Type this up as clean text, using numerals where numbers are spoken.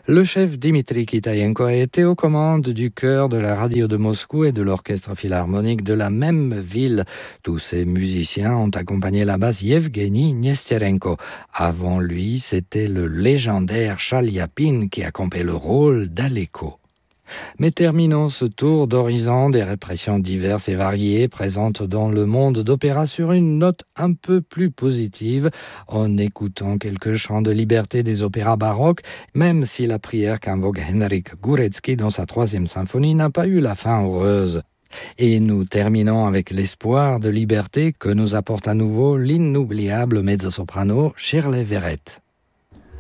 Le chef Dimitri Kitaïenko a été aux commandes du chœur de la radio de Moscou et de l'orchestre philharmonique de la même ville. Tous ces musiciens ont accompagné la basse Yevgeny Nesterenko. Avant lui, c'était le légendaire Chaliapin qui accompagnait le rôle d'Aleko. Mais terminons ce tour d'horizon des répressions diverses et variées présentes dans le monde d'opéra sur une note un peu plus positive, en écoutant quelques chants de liberté des opéras baroques, même si la prière qu'invoque Henryk Górecki dans sa 3e symphonie n'a pas eu la fin heureuse. Et nous terminons avec l'espoir de liberté que nous apporte à nouveau l'inoubliable mezzo-soprano Shirley Verrett.